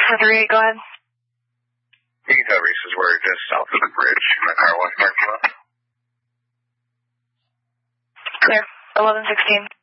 438, go ahead. You can tell Reese's we're just south of the bridge in the car wash parking lot. Clear. 1116.